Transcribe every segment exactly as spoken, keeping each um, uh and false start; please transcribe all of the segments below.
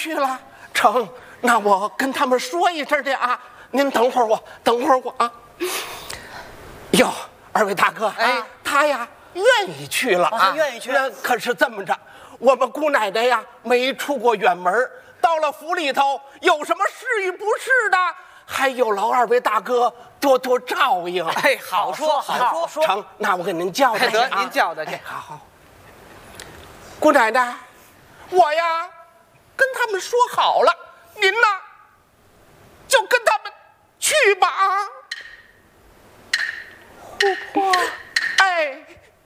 去了。成，那我跟他们说一声去啊。您等会儿我，等会儿我啊。哟，二位大哥，哎，他呀愿意去了啊， 愿意去。 那可是这么着，我们姑奶奶呀没出过远门，到了府里头有什么是与不是的，还有劳二位大哥多多照应。 哎，好说好说说。 成，那我给您叫去。 得，您叫他去。 好好。姑奶奶，我呀跟他们说好了，您呢就跟他们去吧啊。 姑婆， 哎，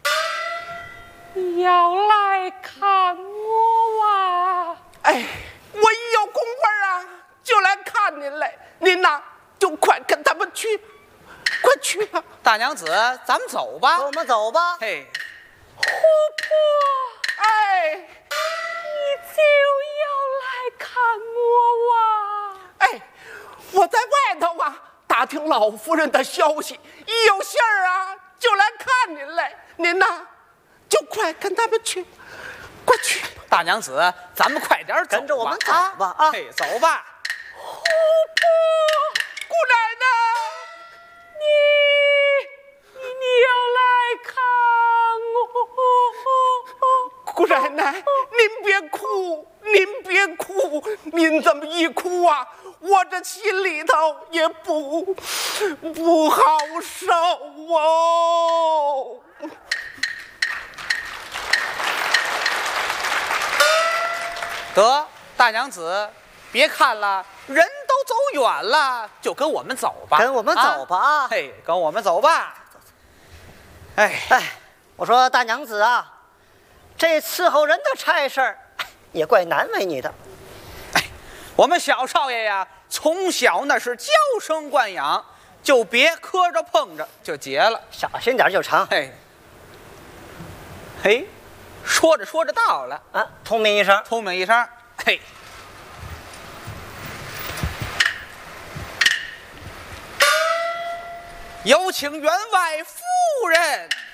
你要来看我啊？ 哎，我一有功夫啊就来看您来，您呐就快跟他们去，快去吧。 大娘子，咱们走吧。 我们走吧。 嘿， 姑婆， 哎， 你就要来看我啊？ 哎，我在外头啊打听老夫人的消息，一有信儿啊就来看您来，您呐就快跟他们去，快去。 大娘子，咱们快点走吧， 跟着我们走吧啊！ 嘿，走吧。 姑婆， 姑奶奶， 你你要来看我？ 姑奶奶，您别哭，您别哭，您这么一哭啊，我这心里头也不不好受哦。 得，大娘子，别看了，人都走远了，就跟我们走吧。 跟我们走吧啊！ 嘿，跟我们走吧。哎哎，我说大娘子啊，这伺候人的差事儿也怪难为你的。 哎，我们小少爷呀，从小那是娇生惯养，就别磕着碰着就结了， 小心点就成。 嘿，嘿，说着说着到了啊，通明一声， 聪明一声，嘿，有请员外夫人。